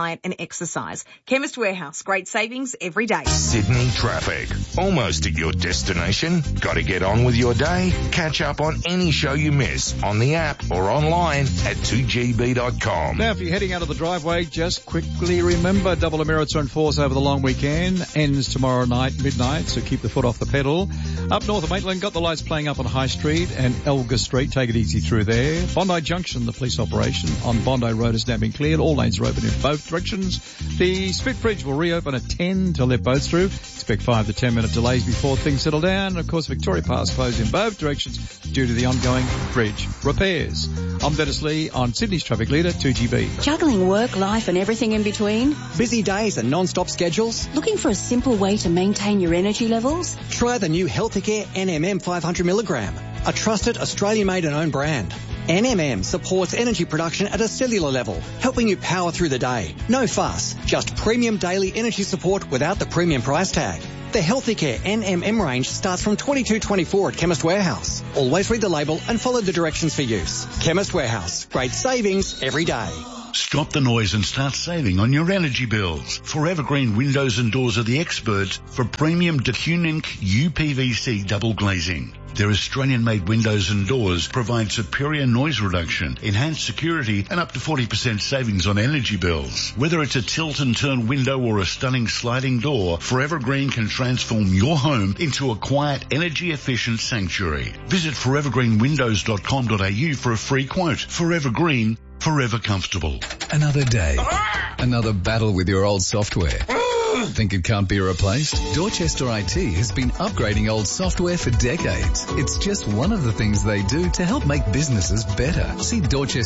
diet and exercise. Chemist Warehouse, great savings every day.
Sydney traffic. Almost at your destination? Got to get on with your day? Catch up on any show you miss on the app or online at 2gb.com.
Now, if you're heading out of the driveway, just quickly remember double demerits are in force over the long weekend. Ends tomorrow night, midnight, so keep the foot off the pedal. Up north of Maitland, got the lights playing up on High Street and Elgar Street. Take it easy through there. Bondi Junction, the police operation on Bondi Road is now been cleared. All lanes are open in both directions. The Spit Bridge will reopen at 10 to let boats through. Expect 5 to 10 minute delays before things settle down. And of course, Victoria Pass closed in both directions due to the ongoing bridge repairs. I'm Dennis Lee on Sydney's Traffic Leader, 2GB.
Juggling work, life and everything in between?
Busy days and non-stop schedules?
Looking for a simple way to maintain your energy levels?
Try the new Healthicare NMM 500mg, a trusted Australian-made and owned brand. NMM supports energy production at a cellular level, helping you power through the day. No fuss, just premium daily energy support without the premium price tag. The Healthicare NMM range starts from $22.24 at Chemist Warehouse. Always read the label and follow the directions for use. Chemist Warehouse, great savings every day.
Stop the noise and start saving on your energy bills. Forever Green Windows and Doors are the experts for premium Decunink UPVC double glazing. Their Australian-made windows and doors provide superior noise reduction, enhanced security, and up to 40% savings on energy bills. Whether it's a tilt and turn window or a stunning sliding door, Forever Green can transform your home into a quiet, energy-efficient sanctuary. Visit forevergreenwindows.com.au for a free quote. Forever Green, forever comfortable.
Another day. Another battle with your old software. Think it can't be replaced? Dorchester IT has been upgrading old software for decades. It's just one of the things they do to help make businesses better. See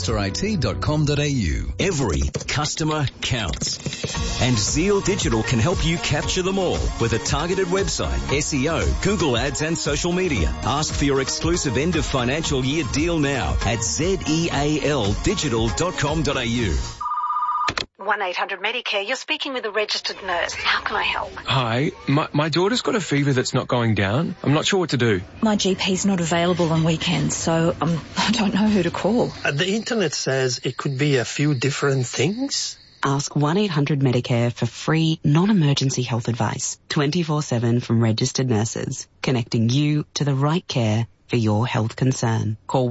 dorchesterit.com.au.
Every customer counts. And Zeal Digital can help you capture them all with a targeted website, SEO, Google Ads and social media. Ask for your exclusive end of financial year deal now at zealdigital.com.au.
1-800-Medicare. You're speaking with a registered nurse. How can I help?
Hi. My daughter's got a fever that's not going down. I'm not sure what to do.
My GP's not available on weekends, so I don't know who to call.
The internet says it could be a few different things.
Ask 1-800-Medicare for free, non-emergency health advice, 24/7 from registered nurses, connecting you to the right care for your health concern. Call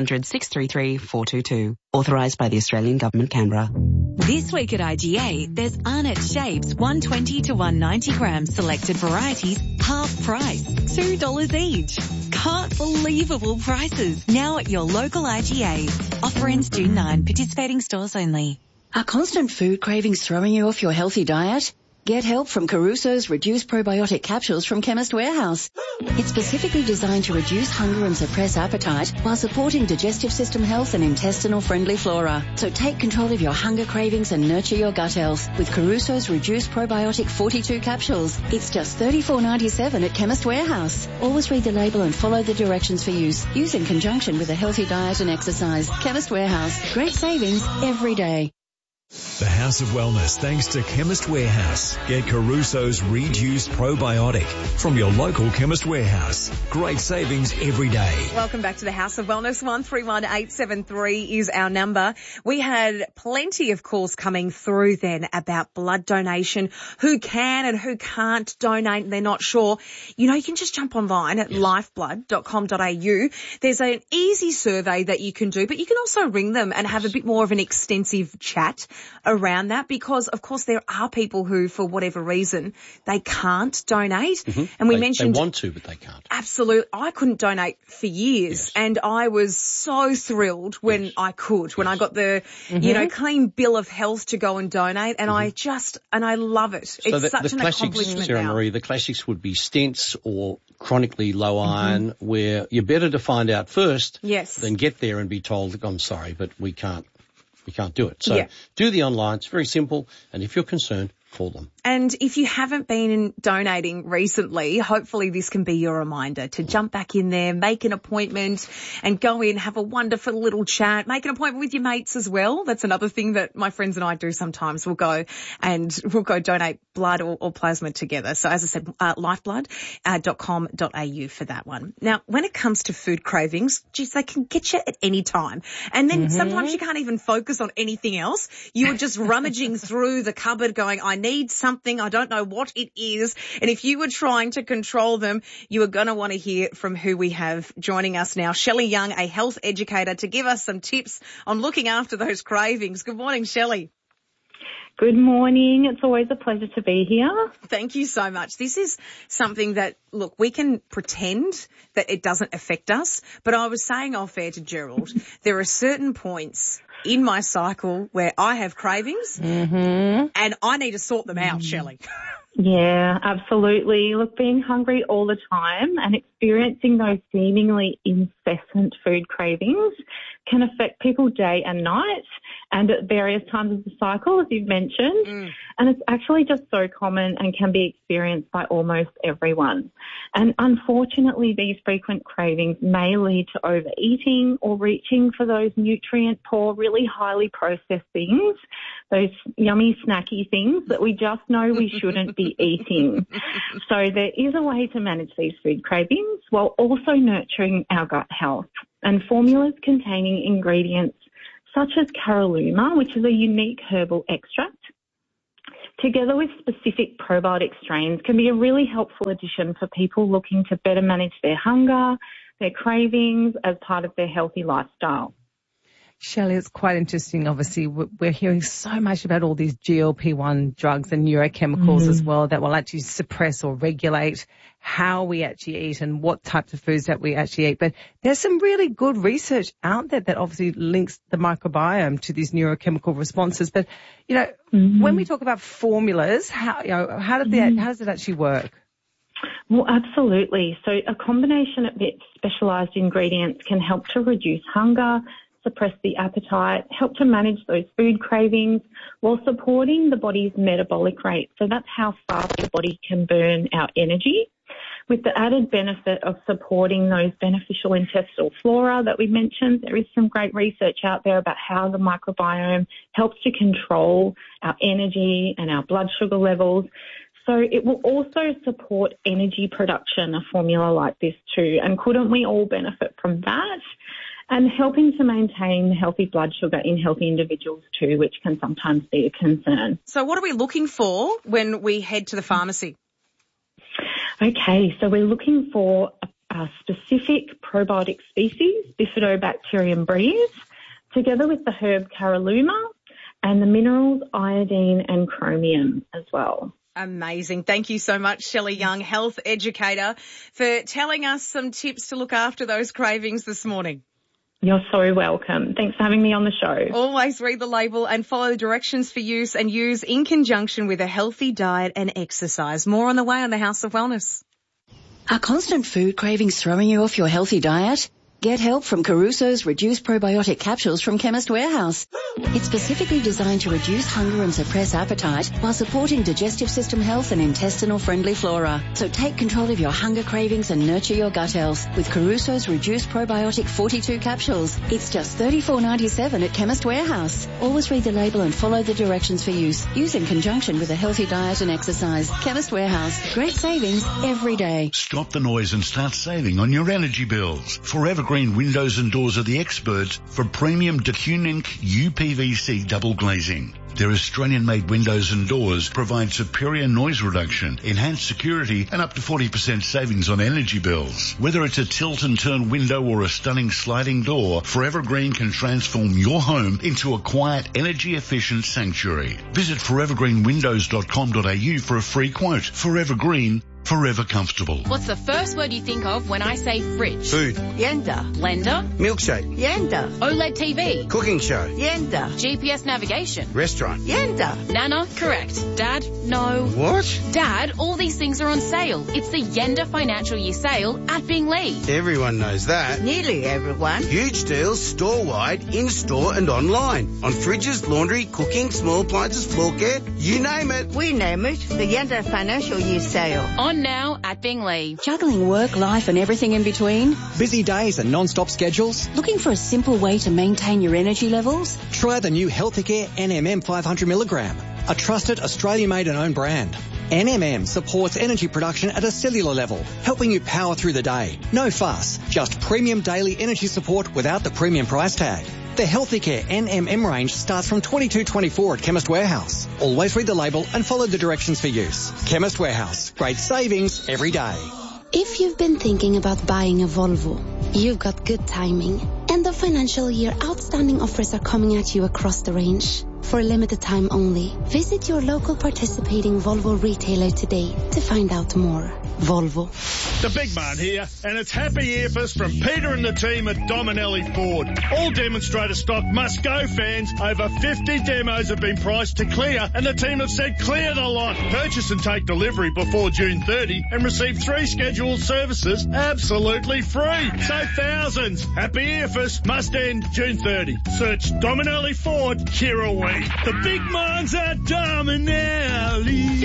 1-800-633-422. Authorised by the Australian Government, Canberra.
This week at IGA, there's Arnott Shapes 120 to 190 grams selected varieties, half price, $2 each. Can't believable prices. Now at your local IGA. Offer ends June 9. Participating stores only.
Are constant food cravings throwing you off your healthy diet? Get help from Caruso's Reduced Probiotic Capsules from Chemist Warehouse. It's specifically designed to reduce hunger and suppress appetite while supporting digestive system health and intestinal-friendly flora. So take control of your hunger cravings and nurture your gut health with Caruso's Reduced Probiotic 42 capsules. It's just $34.97 at Chemist Warehouse. Always read the label and follow the directions for use. Use in conjunction with a healthy diet and exercise. Chemist Warehouse. Great savings every day.
The House of Wellness, thanks to Chemist Warehouse. Get Caruso's Reduced Probiotic from your local Chemist Warehouse. Great savings every day.
Welcome back to the House of Wellness. 131873 is our number. We had plenty of calls coming through then about blood donation, who can and who can't donate. They're not sure. You know, you can just jump online at lifeblood.com.au. There's an easy survey that you can do, but you can also ring them and have a bit more of an extensive chat around that, because of course there are people who, for whatever reason, they can't donate. And we mentioned
they want to, but they can't.
Absolutely. I couldn't donate for years, and I was so thrilled when I could, when I got the, you know, clean bill of health to go and donate, and I love it.
So
it's such an accomplishment
Sarah
now.
Marie, the classics would be stents or chronically low iron, where you're better to find out first than get there and be told, I'm sorry, but we can't do it. So do the online. It's very simple. And if you're concerned, for them.
And if you haven't been donating recently, hopefully this can be your reminder to jump back in there, make an appointment and go in, have a wonderful little chat, make an appointment with your mates as well. That's another thing that my friends and I do sometimes. We'll go donate blood or plasma together. So as I said, lifeblood.com.au for that one. Now, when it comes to food cravings, geez, they can get you at any time. And then sometimes you can't even focus on anything else. You are just rummaging through the cupboard going, I need something. I don't know what it is. And if you were trying to control them, you are going to want to hear from who we have joining us now. Shelley Young, a health educator, to give us some tips on looking after those cravings. Good morning, Shelley.
Good morning. It's always a pleasure to be here.
Thank you so much. This is something that, look, we can pretend that it doesn't affect us, but I was saying off air to Gerald, there are certain points in my cycle where I have cravings and I need to sort them out, Shelley.
Yeah, absolutely. Look, being hungry all the time and experiencing those seemingly incessant food cravings can affect people day and night and at various times of the cycle, as you've mentioned. And it's actually just so common and can be experienced by almost everyone. And unfortunately, these frequent cravings may lead to overeating or reaching for those nutrient-poor, really highly processed things, those yummy, snacky things that we just know we shouldn't be eating. So there is a way to manage these food cravings while also nurturing our gut health. And formulas containing ingredients such as caralluma, which is a unique herbal extract, together with specific probiotic strains, can be a really helpful addition for people looking to better manage their hunger, their cravings as part of their healthy lifestyle.
Shelley, it's quite interesting. Obviously, we're hearing so much about all these GLP-1 drugs and neurochemicals as well that will actually suppress or regulate how we actually eat and what types of foods that we actually eat. But there's some really good research out there that obviously links the microbiome to these neurochemical responses. But, you know, when we talk about formulas, how does it actually work?
Well, absolutely. So a combination of specialised ingredients can help to reduce hunger, suppress the appetite, help to manage those food cravings while supporting the body's metabolic rate. So that's how fast the body can burn our energy, with the added benefit of supporting those beneficial intestinal flora that we mentioned. There is some great research out there about how the microbiome helps to control our energy and our blood sugar levels. So it will also support energy production, a formula like this too. And couldn't we all benefit from that? And helping to maintain healthy blood sugar in healthy individuals too, which can sometimes be a concern.
So what are we looking for when we head to the pharmacy?
Okay, so we're looking for a specific probiotic species, Bifidobacterium bries, together with the herb caralluma and the minerals iodine and chromium as well.
Amazing. Thank you so much, Shelley Young, health educator, for telling us some tips to look after those cravings this morning.
You're so welcome. Thanks for having me on the show.
Always read the label and follow the directions for use and use in conjunction with a healthy diet and exercise. More on the way on the House of Wellness.
Are constant food cravings throwing you off your healthy diet? Get help from Caruso's Reduced Probiotic Capsules from Chemist Warehouse. It's specifically designed to reduce hunger and suppress appetite while supporting digestive system health and intestinal-friendly flora. So take control of your hunger cravings and nurture your gut health with Caruso's Reduced Probiotic 42 capsules. It's just $34.97 at Chemist Warehouse. Always read the label and follow the directions for use. Use in conjunction with a healthy diet and exercise. Chemist Warehouse. Great savings every day.
Stop the noise and start saving on your energy bills. Forever Green Windows and Doors are the experts for premium DeCunink UPVC double glazing. Their Australian-made windows and doors provide superior noise reduction, enhanced security, and up to 40% savings on energy bills. Whether it's a tilt and turn window or a stunning sliding door, Forever Green can transform your home into a quiet, energy-efficient sanctuary. Visit forevergreenwindows.com.au for a free quote. Forever Green, forever comfortable.
What's the first word you think of when I say fridge?
Food.
Yenda. Blender.
Milkshake.
Yenda. OLED TV.
Cooking show.
Yenda. GPS navigation.
Restaurant.
Yenda. Nana, correct. Dad, no.
What?
Dad, all these things are on sale. It's the Yenda Financial Year Sale at Binglee.
Everyone knows that.
Nearly everyone.
Huge deals store-wide, in-store and online. On fridges, laundry, cooking, small appliances, floor care, you name it.
We name it the Yenda Financial Year Sale. On now at Binglee.
Juggling work, life and everything in between?
Busy days and non-stop schedules?
Looking for a simple way to maintain your energy levels?
Try the new Healthicare NMM 500mg, a trusted Australian-made and owned brand. NMM supports energy production at a cellular level, helping you power through the day. No fuss, just premium daily energy support without the premium price tag. The Healthicare NMM range starts from $22.24 at Chemist Warehouse. Always read the label and follow the directions for use. Chemist Warehouse, great savings every day.
If you've been thinking about buying a Volvo, you've got good timing. End of financial year outstanding offers are coming at you across the range. For a limited time only, visit your local participating Volvo retailer today to find out more. Volvo.
The big man here, and it's happy earfus from Peter and the team at Dominelli Ford. All demonstrator stock must go, fans. Over 50 demos have been priced to clear, and the team have said clear the lot. Purchase and take delivery before June 30 and receive 3 scheduled services absolutely free. So thousands. Happy earfus must end June 30. Search Dominelli Ford, Kirrawee. The big man's at Dominelli.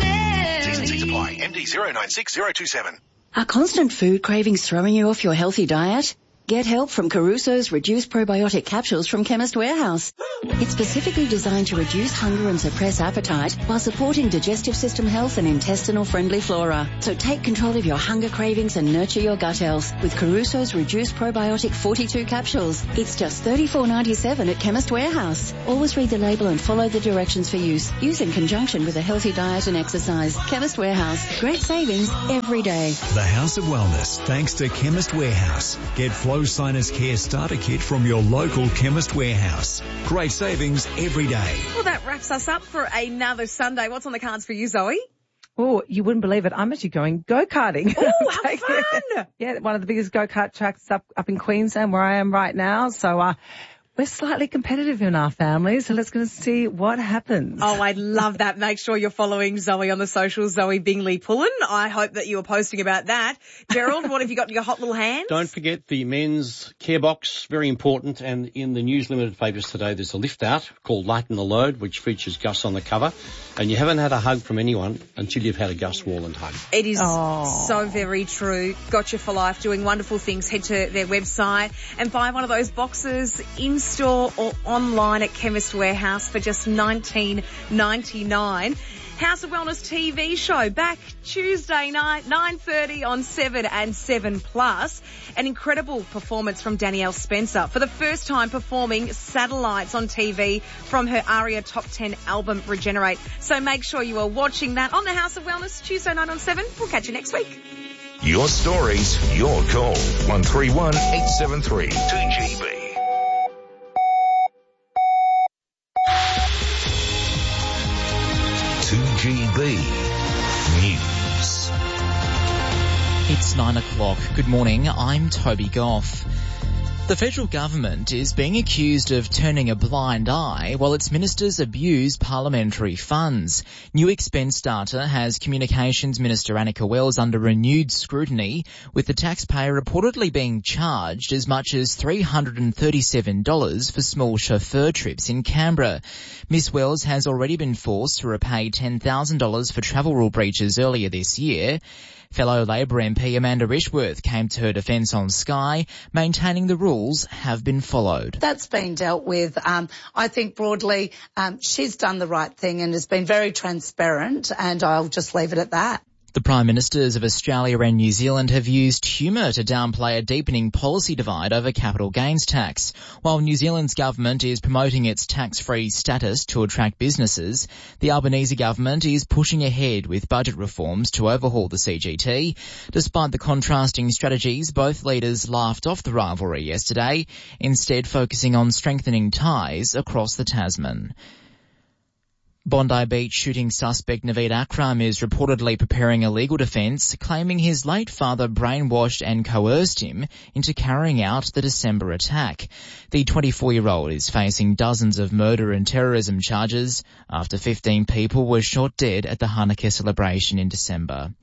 T's and C's apply. MD 096027.
Are constant food cravings throwing you off your healthy diet? Get help from Caruso's Reduced Probiotic Capsules from Chemist Warehouse. It's specifically designed to reduce hunger and suppress appetite while supporting digestive system health and intestinal-friendly flora. So take control of your hunger cravings and nurture your gut health with Caruso's Reduced Probiotic 42 capsules. It's just $34.97 at Chemist Warehouse. Always read the label and follow the directions for use. Use in conjunction with a healthy diet and exercise. Chemist Warehouse. Great savings every day.
The House of Wellness, thanks to Chemist Warehouse. Get Flow Sinus Care Starter Kit from your local Chemist Warehouse. Great savings every day.
Well, that wraps us up for another Sunday. What's on the cards for you, Zoe?
Oh, you wouldn't believe it. I'm actually going go-karting.
Oh, how fun!
Yeah, one of the biggest go-kart tracks up in Queensland where I am right now. So, we're slightly competitive in our family, so let's go see what happens.
Oh, I love that. Make sure you're following Zoe on the socials, Zoe Bingley Pullen. I hope that you are posting about that. Gerald, what have you got in your hot little hands?
Don't forget the men's care box, very important. And in the News Limited papers today, there's a lift out called Lighten the Load, which features Gus on the cover. And you haven't had a hug from anyone until you've had a Gus Worland hug.
It is so very true. Gotcha for Life, doing wonderful things. Head to their website and buy one of those boxes in-store or online at Chemist Warehouse for just $19.99. House of Wellness TV show back Tuesday night, 9:30 on 7 and 7+. An incredible performance from Danielle Spencer for the first time performing Satellites on TV from her ARIA Top 10 album Regenerate. So make sure you are watching that on the House of Wellness Tuesday night on 7. We'll catch you next week.
Your stories, your call. 131 873 2GB. GB News.
It's 9 o'clock. Good morning. I'm Toby Goff. The federal government is being accused of turning a blind eye while its ministers abuse parliamentary funds. New expense data has Communications Minister Annika Wells under renewed scrutiny, with the taxpayer reportedly being charged as much as $337 for small chauffeur trips in Canberra. Miss Wells has already been forced to repay $10,000 for travel rule breaches earlier this year. Fellow Labor MP Amanda Rishworth came to her defence on Sky, maintaining the rules have been followed.
That's been dealt with. I think broadly she's done the right thing and has been very transparent, and I'll just leave it at that.
The Prime Ministers of Australia and New Zealand have used humour to downplay a deepening policy divide over capital gains tax. While New Zealand's government is promoting its tax-free status to attract businesses, the Albanese government is pushing ahead with budget reforms to overhaul the CGT. Despite the contrasting strategies, both leaders laughed off the rivalry yesterday, instead focusing on strengthening ties across the Tasman. Bondi Beach shooting suspect Naveed Akram is reportedly preparing a legal defence, claiming his late father brainwashed and coerced him into carrying out the December attack. The 24-year-old is facing dozens of murder and terrorism charges after 15 people were shot dead at the Hanukkah celebration in December.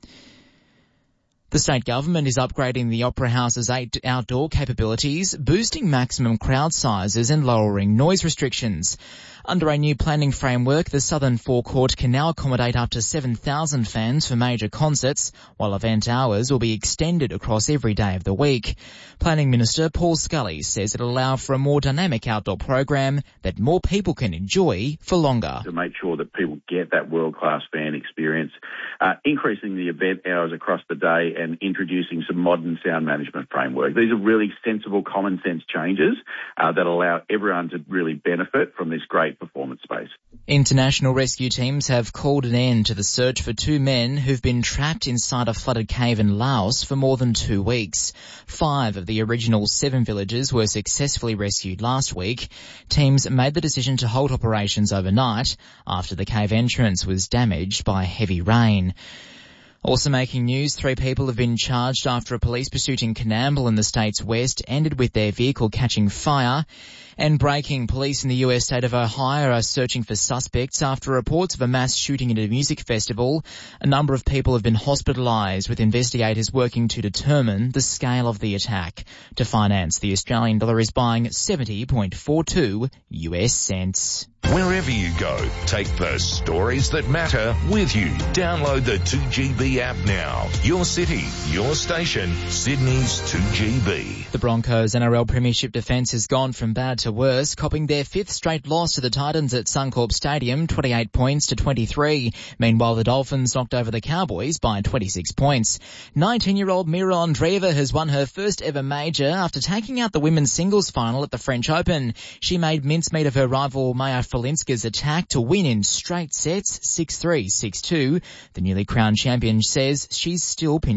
The state government is upgrading the Opera House's outdoor capabilities, boosting maximum crowd sizes and lowering noise restrictions. Under a new planning framework, the Southern Forecourt can now accommodate up to 7,000 fans for major concerts, while event hours will be extended across every day of the week. Planning Minister Paul Scully says it'll allow for a more dynamic outdoor program that more people can enjoy for longer.
To make sure that people get that world-class fan experience, increasing the event hours across the day and introducing some modern sound management framework. These are really sensible, common sense changes that allow everyone to really benefit from this great performance space.
International rescue teams have called an end to the search for 2 men who've been trapped inside a flooded cave in Laos for more than 2 weeks. 5 of the original 7 villagers were successfully rescued last week. Teams made the decision to halt operations overnight after the cave entrance was damaged by heavy rain. Also making news, 3 people have been charged after a police pursuit in Coonamble in the state's west ended with their vehicle catching fire. And breaking, police in the US state of Ohio are searching for suspects after reports of a mass shooting at a music festival. A number of people have been hospitalised, with investigators working to determine the scale of the attack. To finance, the Australian dollar is buying 70.42 US cents.
Wherever you go, take the stories that matter with you. Download the 2GB app now. Your city, your station, Sydney's 2GB.
The Broncos' NRL Premiership defence has gone from bad to worse, copping their 5th straight loss to the Titans at Suncorp Stadium, 28 points to 23. Meanwhile, the Dolphins knocked over the Cowboys by 26 points. 19-year-old Mira Andreeva has won her first ever major after taking out the women's singles final at the French Open. She made mincemeat of her rival Maya Felinska's attack to win in straight sets, 6-3, 6-2. The newly crowned champion says she's still pinching